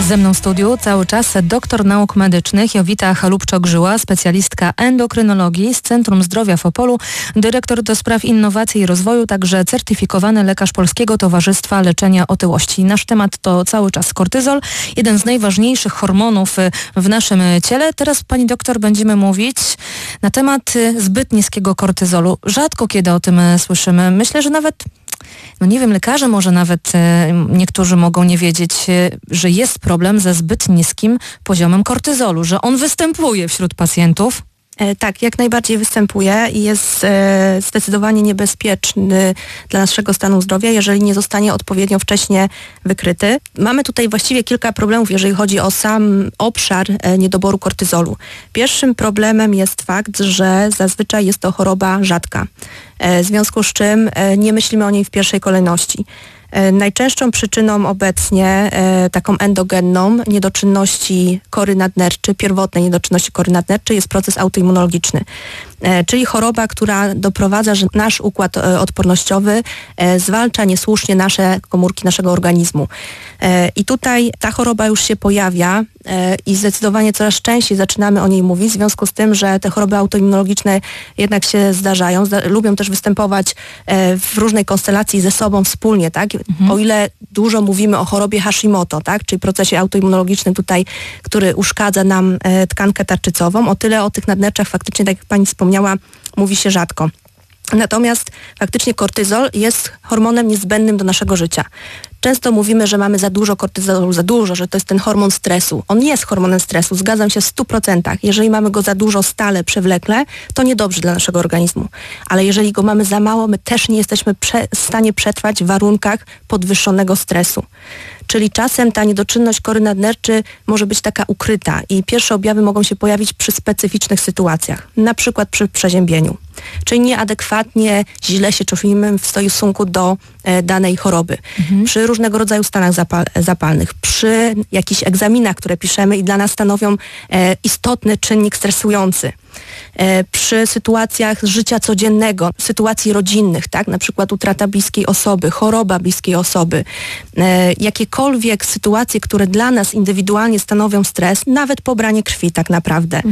Ze mną w studiu cały czas doktor nauk medycznych Jowita Chalupczok-Żyła, specjalistka endokrynologii z Centrum Zdrowia w Opolu, dyrektor do spraw innowacji i rozwoju, także certyfikowany lekarz Polskiego Towarzystwa Leczenia Otyłości. Nasz temat to cały czas kortyzol, jeden z najważniejszych hormonów w naszym ciele. Teraz, pani doktor, będziemy mówić na temat zbyt niskiego kortyzolu. Rzadko kiedy o tym słyszymy. Myślę, że nawet nie wiem, lekarze może nawet niektórzy mogą nie wiedzieć, że jest problem ze zbyt niskim poziomem kortyzolu, że on występuje wśród pacjentów. Tak, jak najbardziej występuje i jest zdecydowanie niebezpieczny dla naszego stanu zdrowia, jeżeli nie zostanie odpowiednio wcześnie wykryty. Mamy tutaj właściwie kilka problemów, jeżeli chodzi o sam obszar niedoboru kortyzolu. Pierwszym problemem jest fakt, że zazwyczaj jest to choroba rzadka, w związku z czym nie myślimy o niej w pierwszej kolejności. Najczęstszą przyczyną obecnie taką endogenną niedoczynności kory nadnerczy, pierwotnej niedoczynności kory nadnerczej jest proces autoimmunologiczny, czyli choroba, która doprowadza, że nasz układ odpornościowy zwalcza niesłusznie nasze komórki naszego organizmu. I tutaj ta choroba już się pojawia i zdecydowanie coraz częściej zaczynamy o niej mówić, w związku z tym, że te choroby autoimmunologiczne jednak się zdarzają, lubią też występować w różnej konstelacji ze sobą wspólnie, tak? O ile dużo mówimy o chorobie Hashimoto, tak? Czyli procesie autoimmunologicznym tutaj, który uszkadza nam tkankę tarczycową, o tyle o tych nadnerczach faktycznie, tak jak pani wspomniała, mówi się rzadko. Natomiast faktycznie kortyzol jest hormonem niezbędnym do naszego życia. Często mówimy, że mamy za dużo kortyzolu, że to jest ten hormon stresu. On jest hormonem stresu, zgadzam się w 100%. Jeżeli mamy go za dużo stale, przewlekle, to niedobrze dla naszego organizmu. Ale jeżeli go mamy za mało, my też nie jesteśmy w stanie przetrwać w warunkach podwyższonego stresu. Czyli czasem ta niedoczynność kory nadnerczy może być taka ukryta i pierwsze objawy mogą się pojawić przy specyficznych sytuacjach, na przykład przy przeziębieniu. Czyli nieadekwatnie źle się czujemy w stosunku do danej choroby. Przy różnego rodzaju stanach zapalnych, przy jakichś egzaminach, które piszemy i dla nas stanowią istotny czynnik stresujący. Przy sytuacjach życia codziennego, sytuacji rodzinnych, tak, na przykład utrata bliskiej osoby, choroba bliskiej osoby, jakiekolwiek sytuacje, które dla nas indywidualnie stanowią stres, nawet pobranie krwi tak naprawdę,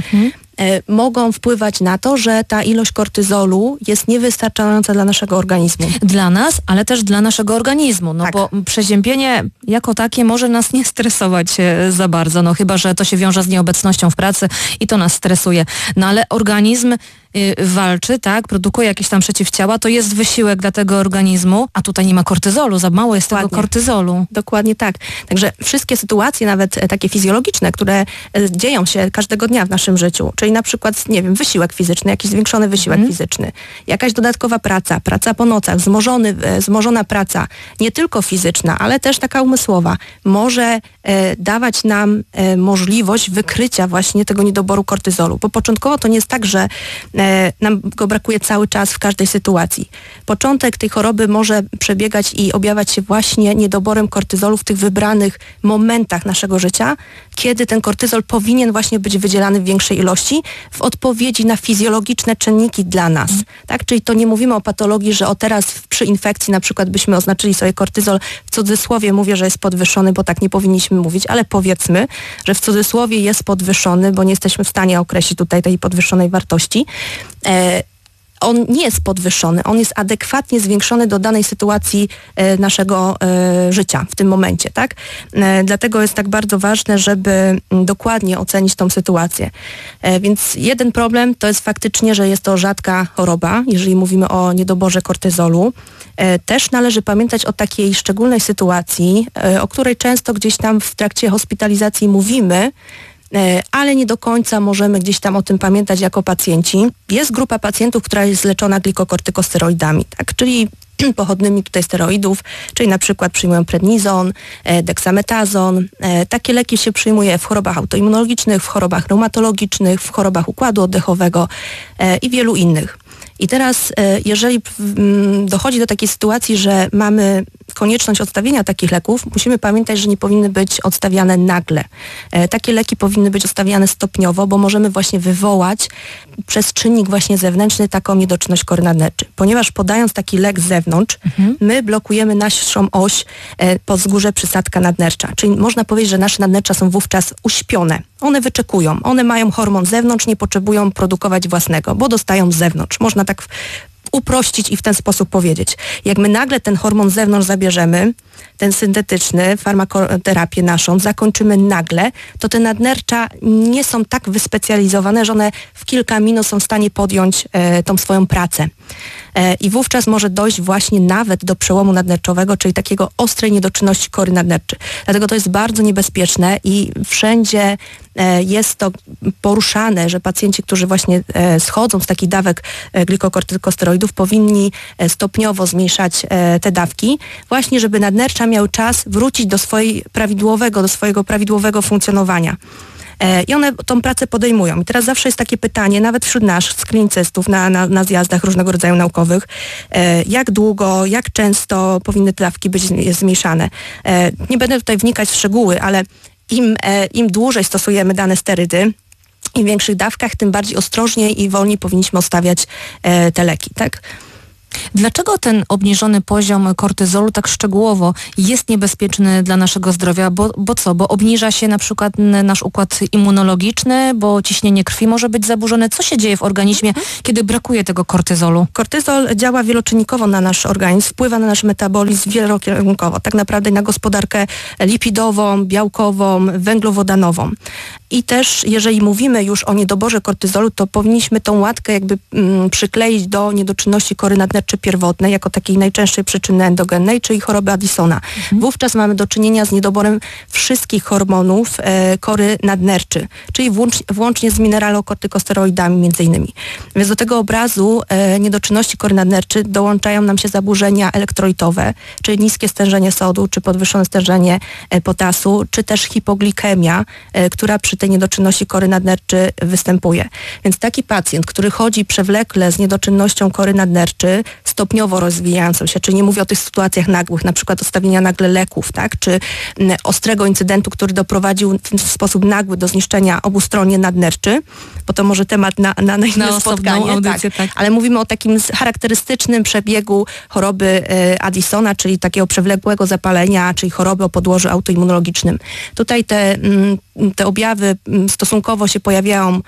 mogą wpływać na to, że ta ilość kortyzolu jest niewystarczająca dla naszego organizmu. Dla nas, ale też dla naszego organizmu, tak. Bo przeziębienie jako takie może nas nie stresować za bardzo, chyba że to się wiąże z nieobecnością w pracy i to nas stresuje. Ale organizm walczy, tak, produkuje jakieś tam przeciwciała, to jest wysiłek dla tego organizmu, a tutaj nie ma kortyzolu, za mało jest tego kortyzolu. Dokładnie tak. Także wszystkie sytuacje, nawet takie fizjologiczne, które dzieją się każdego dnia w naszym życiu, czyli na przykład, wysiłek fizyczny, jakiś zwiększony wysiłek fizyczny, jakaś dodatkowa praca po nocach, wzmożona praca, nie tylko fizyczna, ale też taka umysłowa, może dawać nam możliwość wykrycia właśnie tego niedoboru kortyzolu. Bo początkowo to nie jest tak, że nam go brakuje cały czas w każdej sytuacji. Początek tej choroby może przebiegać i objawiać się właśnie niedoborem kortyzolu w tych wybranych momentach naszego życia, kiedy ten kortyzol powinien właśnie być wydzielany w większej ilości w odpowiedzi na fizjologiczne czynniki dla nas. Tak? Czyli to nie mówimy o patologii, że teraz przy infekcji na przykład byśmy oznaczyli sobie kortyzol, w cudzysłowie mówię, że jest podwyższony, bo tak nie powinniśmy mówić, ale powiedzmy, że w cudzysłowie jest podwyższony, bo nie jesteśmy w stanie określić tutaj tej podwyższonej wartości. On nie jest podwyższony, on jest adekwatnie zwiększony do danej sytuacji naszego życia w tym momencie, tak? Dlatego jest tak bardzo ważne, żeby dokładnie ocenić tą sytuację. Więc jeden problem to jest faktycznie, że jest to rzadka choroba, jeżeli mówimy o niedoborze kortyzolu. Też należy pamiętać o takiej szczególnej sytuacji, o której często gdzieś tam w trakcie hospitalizacji mówimy, ale nie do końca możemy gdzieś tam o tym pamiętać jako pacjenci. Jest grupa pacjentów, która jest leczona glikokortykosteroidami, tak? Czyli pochodnymi tutaj steroidów, czyli na przykład przyjmują prednizon, deksametazon. Takie leki się przyjmuje w chorobach autoimmunologicznych, w chorobach reumatologicznych, w chorobach układu oddechowego i wielu innych. I teraz, jeżeli dochodzi do takiej sytuacji, że mamy konieczność odstawienia takich leków, musimy pamiętać, że nie powinny być odstawiane nagle. Takie leki powinny być odstawiane stopniowo, bo możemy właśnie wywołać przez czynnik właśnie zewnętrzny taką niedoczynność kory nadnerczy. Ponieważ podając taki lek z zewnątrz, my blokujemy naszą oś podzgórze przysadka nadnercza. Czyli można powiedzieć, że nasze nadnercza są wówczas uśpione. One wyczekują. One mają hormon z zewnątrz, nie potrzebują produkować własnego, bo dostają z zewnątrz. Można tak uprościć i w ten sposób powiedzieć. Jak my nagle ten hormon z zewnątrz zabierzemy, ten syntetyczny, farmakoterapię naszą, zakończymy nagle, to te nadnercza nie są tak wyspecjalizowane, że one w kilka minut są w stanie podjąć tą swoją pracę. I wówczas może dojść właśnie nawet do przełomu nadnerczowego, czyli takiego ostrej niedoczynności kory nadnerczej. Dlatego to jest bardzo niebezpieczne i wszędzie jest to poruszane, że pacjenci, którzy właśnie schodzą z takich dawek glikokortykosteroidów, powinni stopniowo zmniejszać te dawki, właśnie żeby nadnercza miały czas wrócić do swojego prawidłowego funkcjonowania. I one tą pracę podejmują. I teraz zawsze jest takie pytanie, nawet wśród nas, klinicystów na zjazdach różnego rodzaju naukowych, jak długo, jak często powinny te dawki być zmniejszane. Nie będę tutaj wnikać w szczegóły, ale im dłużej stosujemy dane sterydy, im w większych dawkach, tym bardziej ostrożniej i wolniej powinniśmy odstawiać te leki, tak? Dlaczego ten obniżony poziom kortyzolu tak szczegółowo jest niebezpieczny dla naszego zdrowia? Bo co? Bo obniża się na przykład nasz układ immunologiczny, bo ciśnienie krwi może być zaburzone. Co się dzieje w organizmie, kiedy brakuje tego kortyzolu? Kortyzol działa wieloczynnikowo na nasz organizm, wpływa na nasz metabolizm wielokierunkowo, tak naprawdę na gospodarkę lipidową, białkową, węglowodanową. I też, jeżeli mówimy już o niedoborze kortyzolu, to powinniśmy tą łatkę jakby przykleić do niedoczynności kory nadnerczej pierwotnej, jako takiej najczęstszej przyczyny endogennej, czyli choroby Addisona. Wówczas mamy do czynienia z niedoborem wszystkich hormonów kory nadnerczy, czyli włącznie z mineralokortykosteroidami między innymi. Więc do tego obrazu niedoczynności kory nadnerczy dołączają nam się zaburzenia elektrolitowe, czyli niskie stężenie sodu, czy podwyższone stężenie potasu, czy też hipoglikemia, która przy tej niedoczynności kory nadnerczy występuje. Więc taki pacjent, który chodzi przewlekle z niedoczynnością kory nadnerczy, stopniowo rozwijającą się, czyli nie mówię o tych sytuacjach nagłych, na przykład odstawienia nagle leków, tak, czy ostrego incydentu, który doprowadził w sposób nagły do zniszczenia obustronnie nadnerczy, bo to może temat na inne spotkanie, audycję, tak. Ale mówimy o takim charakterystycznym przebiegu choroby Addisona, czyli takiego przewlekłego zapalenia, czyli choroby o podłożu autoimmunologicznym. Tutaj te objawy stosunkowo się pojawiają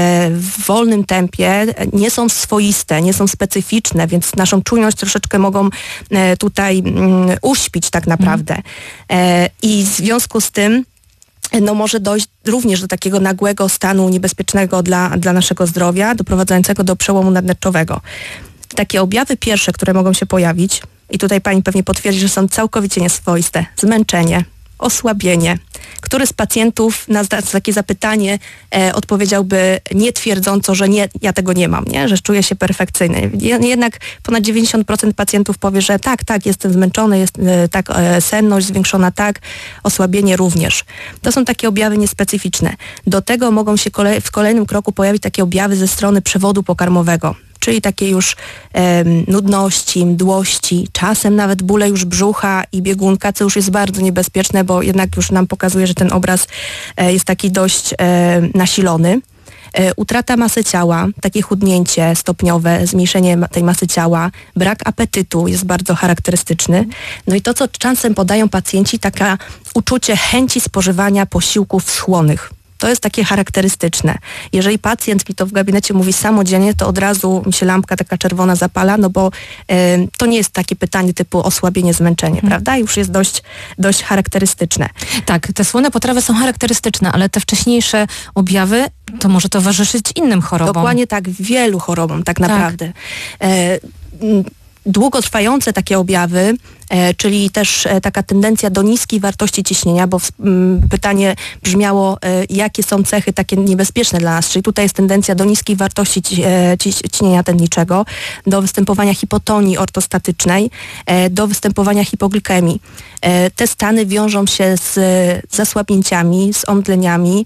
w wolnym tempie, nie są swoiste, nie są specyficzne, więc naszą czujność troszeczkę mogą tutaj uśpić tak naprawdę. I w związku z tym może dojść również do takiego nagłego stanu niebezpiecznego dla naszego zdrowia, doprowadzającego do przełomu nadnerczowego. Takie objawy pierwsze, które mogą się pojawić, i tutaj pani pewnie potwierdzi, że są całkowicie nieswoiste: zmęczenie, osłabienie. Który z pacjentów na takie zapytanie odpowiedziałby nietwierdząco, że nie, ja tego nie mam, nie? Że czuję się perfekcyjny. Jednak ponad 90% pacjentów powie, że tak, jestem zmęczony, jest senność zwiększona, osłabienie również. To są takie objawy niespecyficzne. Do tego mogą się w kolejnym kroku pojawić takie objawy ze strony przewodu pokarmowego, czyli takie już nudności, mdłości, czasem nawet bóle już brzucha i biegunka, co już jest bardzo niebezpieczne, bo jednak już nam pokazuje, że ten obraz jest taki dość nasilony. Utrata masy ciała, takie chudnięcie stopniowe, zmniejszenie tej masy ciała, brak apetytu jest bardzo charakterystyczny. No i to, co czasem podają pacjenci, taka uczucie chęci spożywania posiłków schłonych. To jest takie charakterystyczne. Jeżeli pacjent mi to w gabinecie mówi samodzielnie, to od razu mi się lampka taka czerwona zapala, no bo to nie jest takie pytanie typu osłabienie, zmęczenie, prawda? Już jest dość charakterystyczne. Tak, te słone potrawy są charakterystyczne, ale te wcześniejsze objawy to może towarzyszyć innym chorobom. Dokładnie tak, wielu chorobom tak naprawdę. Długotrwające takie objawy czyli też taka tendencja do niskiej wartości ciśnienia, bo pytanie brzmiało, jakie są cechy takie niebezpieczne dla nas, czyli tutaj jest tendencja do niskiej wartości ciśnienia tętniczego, do występowania hipotonii ortostatycznej, do występowania hipoglikemii. Te stany wiążą się z zasłabnięciami, z omdleniami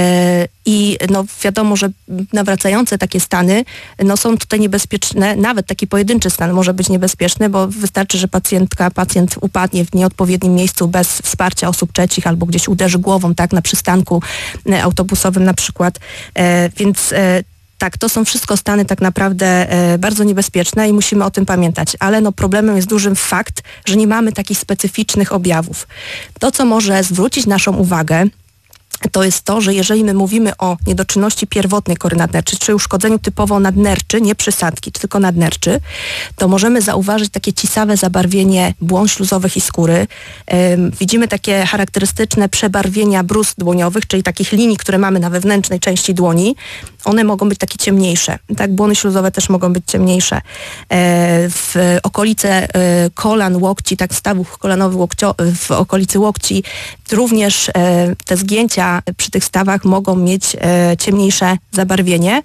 i wiadomo, że nawracające takie stany są tutaj niebezpieczne. Nawet taki pojedynczy stan może być niebezpieczny, bo wystarczy, że pacjent upadnie w nieodpowiednim miejscu bez wsparcia osób trzecich albo gdzieś uderzy głową, tak, na przystanku autobusowym na przykład. Więc tak, to są wszystko stany tak naprawdę bardzo niebezpieczne i musimy o tym pamiętać. Ale problemem jest dużym fakt, że nie mamy takich specyficznych objawów. To, co może zwrócić naszą uwagę, to jest to, że jeżeli my mówimy o niedoczynności pierwotnej kory nadnerczy, czy uszkodzeniu typowo nadnerczy, nie przysadki, tylko nadnerczy, to możemy zauważyć takie cisawe zabarwienie błon śluzowych i skóry. Widzimy takie charakterystyczne przebarwienia bruzd dłoniowych, czyli takich linii, które mamy na wewnętrznej części dłoni. One mogą być takie ciemniejsze. Tak, błony śluzowe też mogą być ciemniejsze. W okolice kolan, łokci, tak stawów kolanowych w okolicy łokci również te zgięcia przy tych stawach mogą mieć ciemniejsze zabarwienie.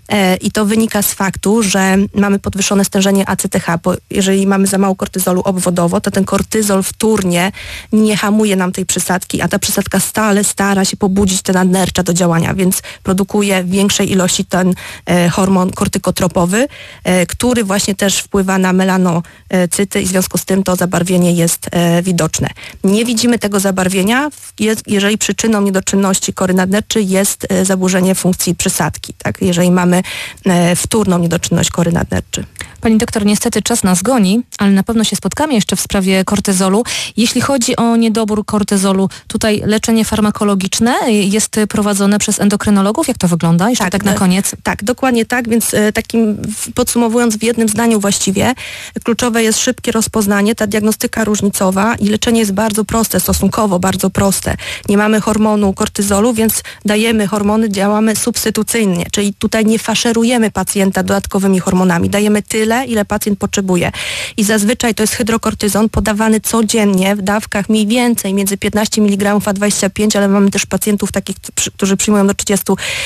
I to wynika z faktu, że mamy podwyższone stężenie ACTH, bo jeżeli mamy za mało kortyzolu obwodowo, to ten kortyzol wtórnie nie hamuje nam tej przysadki, a ta przysadka stale stara się pobudzić te nadnercza do działania, więc produkuje w większej ilości ten hormon kortykotropowy, który właśnie też wpływa na melanocyty i w związku z tym to zabarwienie jest widoczne. Nie widzimy tego zabarwienia, jeżeli przyczyną niedoczynności kory nadnerczy jest zaburzenie funkcji przysadki. Tak? Jeżeli mamy wtórną niedoczynność kory nadnerczy. Pani doktor, niestety czas nas goni, ale na pewno się spotkamy jeszcze w sprawie kortyzolu. Jeśli chodzi o niedobór kortyzolu, tutaj leczenie farmakologiczne jest prowadzone przez endokrynologów. Jak to wygląda? Jeszcze tak na koniec. Tak, dokładnie tak, więc takim podsumowując w jednym zdaniu właściwie, kluczowe jest szybkie rozpoznanie, ta diagnostyka różnicowa i leczenie jest bardzo proste, stosunkowo bardzo proste. Nie mamy hormonu kortyzolu, więc dajemy hormony, działamy substytucyjnie, czyli tutaj nie faszerujemy pacjenta dodatkowymi hormonami, dajemy tyle, ile pacjent potrzebuje. I zazwyczaj to jest hydrokortyzon podawany codziennie w dawkach mniej więcej między 15 mg a 25, ale mamy też pacjentów takich, którzy przyjmują do 30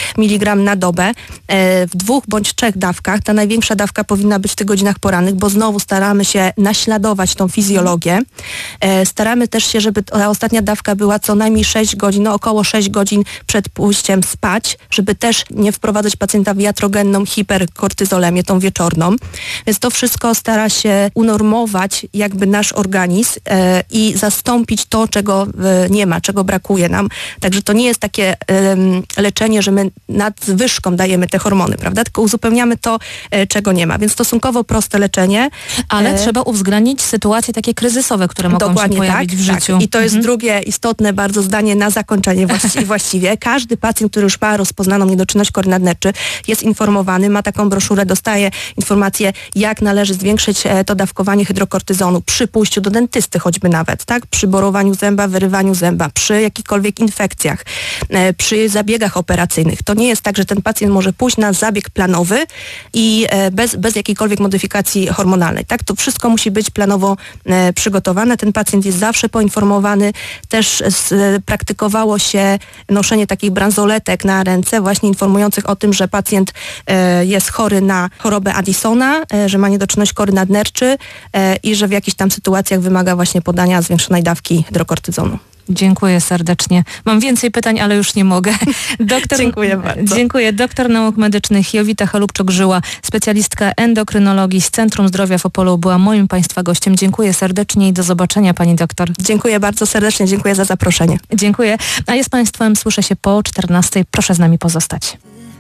mg na dobę. W 2 bądź 3 dawkach. Ta największa dawka powinna być w tych godzinach porannych, bo znowu staramy się naśladować tą fizjologię. Staramy też się, żeby ta ostatnia dawka była co najmniej 6 godzin, około 6 godzin przed pójściem spać, żeby też nie wprowadzać pacjenta w jatrogenną hiperkortyzolemię, tą wieczorną. Więc to wszystko stara się unormować jakby nasz organizm i zastąpić to, czego nie ma, czego brakuje nam. Także to nie jest takie leczenie, że my nadwyżką dajemy te hormony, prawda? Tylko uzupełniamy to, czego nie ma. Więc stosunkowo proste leczenie. Ale trzeba uwzględnić sytuacje takie kryzysowe, które mogą się pojawić w życiu. Tak. I to jest drugie istotne bardzo zdanie na zakończenie właściwie. Każdy pacjent, który już ma rozpoznaną niedoczynność kory nadnerczy, jest informowany, ma taką broszurę, dostaje informacje, jak należy zwiększyć to dawkowanie hydrokortyzonu przy pójściu do dentysty choćby nawet, tak? Przy borowaniu zęba, wyrywaniu zęba, przy jakichkolwiek infekcjach, przy zabiegach operacyjnych. To nie jest tak, że ten pacjent może pójść na zabieg planowy i bez jakiejkolwiek modyfikacji hormonalnej, tak? To wszystko musi być planowo przygotowane. Ten pacjent jest zawsze poinformowany. Też praktykowało się noszenie takich bransoletek na ręce, właśnie informujących o tym, że pacjent jest chory na chorobę Addisona, że ma niedoczynność kory nadnerczy i że w jakichś tam sytuacjach wymaga właśnie podania zwiększonej dawki hydrokortyzonu. Dziękuję serdecznie. Mam więcej pytań, ale już nie mogę. Dziękuję bardzo. Dziękuję. Doktor nauk medycznych Jowita Chalupczuk-Żyła, specjalistka endokrynologii z Centrum Zdrowia w Opolu, była moim Państwa gościem. Dziękuję serdecznie i do zobaczenia, pani doktor. Dziękuję bardzo serdecznie. Dziękuję za zaproszenie. Dziękuję. A ja z Państwem słyszę się po 14:00. Proszę z nami pozostać.